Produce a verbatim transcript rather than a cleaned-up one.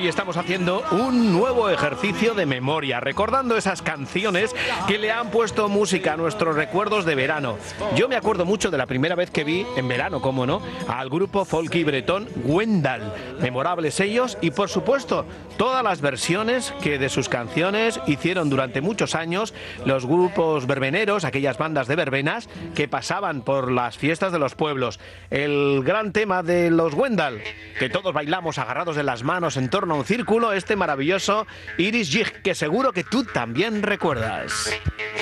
Hoy estamos haciendo un nuevo ejercicio de memoria, recordando esas canciones que le han puesto música a nuestros recuerdos de verano. Yo me acuerdo mucho de la primera vez que vi, en verano, cómo no, al grupo folk y bretón Gwendal. Memorables ellos y, por supuesto, todas las versiones que de sus canciones hicieron durante muchos años los grupos verbeneros, aquellas bandas de verbenas que pasaban por las fiestas de los pueblos. El gran tema de los Gwendal, que todos bailamos agarrados de las manos en torno a un círculo, este maravilloso Iris Jig, que seguro que tú también recuerdas.